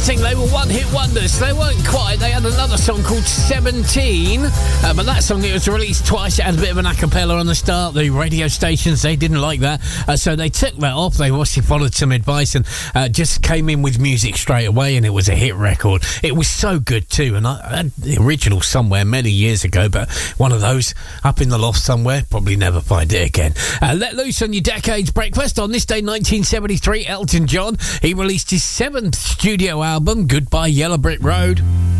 think they were one-hit wonders. They weren't quite. They had another song called 17, but that song, it was released twice. It had a bit of an a cappella on the start. The radio stations, they didn't like that, so they took that off. They obviously followed some advice and just came in with music straight away, and it was a hit record. It was so good too, and I had the original somewhere many years ago, but one of those up in the loft somewhere, probably never find it again. Let loose on your Decades Breakfast. On this day, 1973, Elton John, he released his 7th studio album, Goodbye Yellow Brick Road.